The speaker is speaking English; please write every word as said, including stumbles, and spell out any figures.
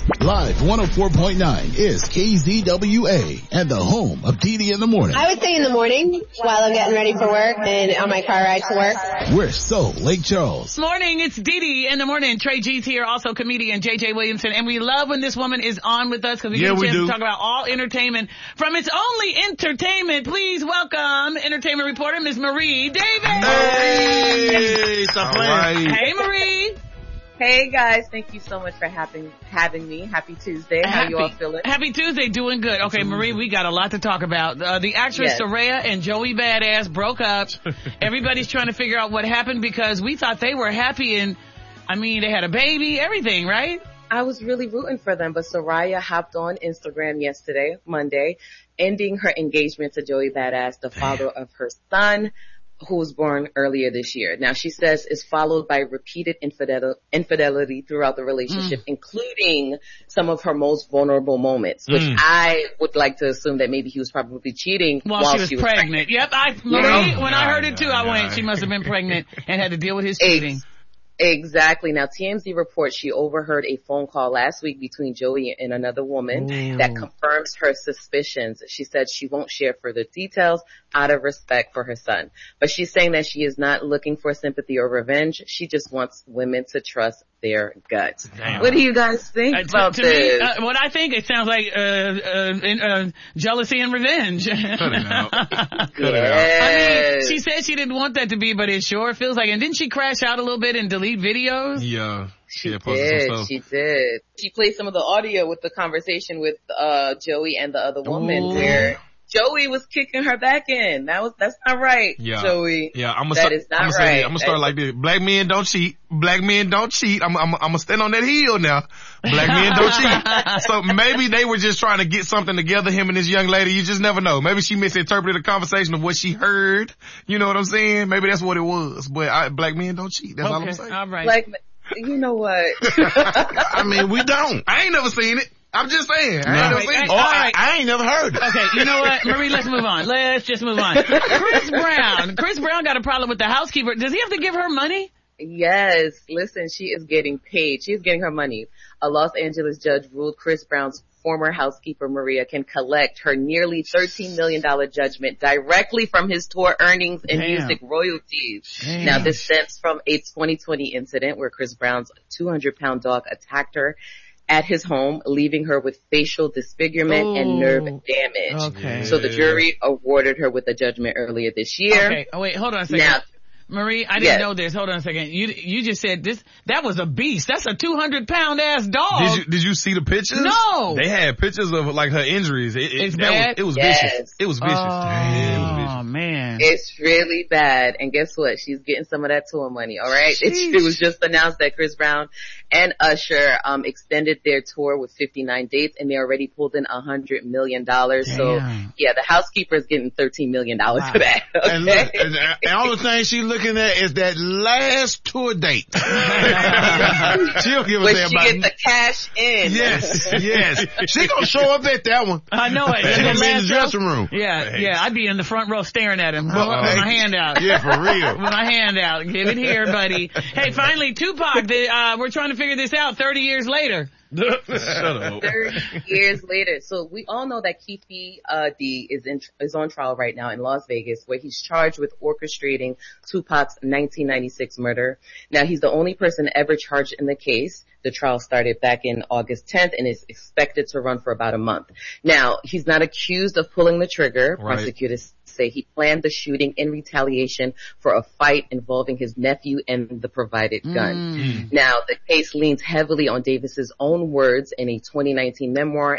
Live one oh four point nine is K Z W A and the home of Dee Dee in the morning. I would say in the morning while I'm getting ready for work and on my car ride to work. We're so Lake Charles. Morning, it's Dee Dee in the morning. Trey G's here, also comedian J J Williamson. And we love when this woman is on with us because we yeah, get a we chance do. to talk about all entertainment. From It's Only Entertainment, please welcome entertainment reporter Miss Marie Davis. Hey, stop playing. Hey, Marie. Hey guys, thank you so much for having having me. Happy Tuesday. How Happy, you all feeling? Happy Tuesday, doing good. Okay, Marie, we got a lot to talk about. Uh, the actress Yes. Soraya and Joey Badass broke up. Everybody's trying to figure out what happened because we thought they were happy and, I mean, they had a baby, everything, right? I was really rooting for them, but Soraya hopped on Instagram yesterday, Monday, ending her engagement to Joey Badass, the father of her son, who was born earlier this year. Now, she says it's followed by repeated infidel- infidelity throughout the relationship, mm. including some of her most vulnerable moments, which mm. I would like to assume that maybe he was probably cheating while, while she was, she was pregnant. pregnant. Yep, I, Marie, yeah. when I heard it too, I went, she must have been pregnant and had to deal with his cheating. Exactly. Now, T M Z reports she overheard a phone call last week between Joey and another woman Ooh. that confirms her suspicions. She said she won't share further details out of respect for her son. But she's saying that she is not looking for sympathy or revenge. She just wants women to trust their guts. Damn. What do you guys think uh, about to, to this? Me, uh, what I think, it sounds like uh, uh, in, uh, jealousy and revenge. Cut it out. Cut yes. it out. I mean, she said she didn't want that to be, but it sure feels like. And didn't she crash out a little bit and delete videos? Yeah. She yeah, did. She did. She played some of the audio with the conversation with uh Joey and the other woman Ooh. where Joey was kicking her back in. That was, that's not right, yeah. Joey. Yeah, I'm gonna that start, is not I'm gonna right. Say, I'm gonna start like this. Black men don't cheat. Black men don't cheat. I'm, I'm, I'm gonna stand on that hill now. Black men don't cheat. So maybe they were just trying to get something together, him and this young lady. You just never know. Maybe she misinterpreted the conversation of what she heard. You know what I'm saying? Maybe that's what it was. But I, black men don't cheat. That's okay. all I'm saying. All right. Black, you know what? I mean, we don't. I ain't never seen it. I'm just saying. I ain't never seen it. All right. I, I ain't never heard it. Okay, you know what, Marie, let's move on. Let's just move on. Chris Brown. Chris Brown got a problem with the housekeeper. Does he have to give her money? Yes. Listen, she is getting paid. She's getting her money. A Los Angeles judge ruled Chris Brown's former housekeeper, Maria, can collect her nearly thirteen million dollars judgment directly from his tour earnings and Damn. music royalties. Damn. Now, this stems from a twenty twenty incident where Chris Brown's two hundred pound dog attacked her at his home, leaving her with facial disfigurement Ooh. and nerve damage. Okay. So the jury awarded her with a judgment earlier this year. Okay. Oh, wait, hold on a second. Now, Marie, I didn't yes. know this. Hold on a second. You you just said this. That was a beast. That's a two hundred pound ass dog. Did you did you see the pictures? No. They had pictures of like her injuries. It, it, it's that bad. Was, it was yes. vicious. It was vicious. Oh, Damn, it was vicious. man. It's really bad. And guess what? She's getting some of that tour money. All right. It, it was just announced that Chris Brown and Usher um extended their tour with fifty-nine dates, and they already pulled in a hundred million dollars. So yeah, the housekeeper is getting thirteen million dollars wow. for that. Okay? And look, and the only thing she's looking at is that last tour date. She'll give us when that she about get the cash in. Yes, yes. She gonna show up at that one. I know it. She gonna be in the dressing room. Yeah, hey. yeah. I'd be in the front row staring at him with Uh-oh. my hand out. Yeah, for real. With my hand out. Give it here, buddy. Hey, finally, Tupac. The, uh, we're trying to figure this out thirty years later. Shut up. thirty years later. So we all know that Keefe uh, D is in, is on trial right now in Las Vegas, where he's charged with orchestrating Tupac's nineteen ninety-six murder. Now, he's the only person ever charged in the case. The trial started back in August tenth and is expected to run for about a month. Now, he's not accused of pulling the trigger. Right. Prosecutors say he planned the shooting in retaliation for a fight involving his nephew and the provided gun. Mm. Now, the case leans heavily on Davis's own words in a twenty nineteen memoir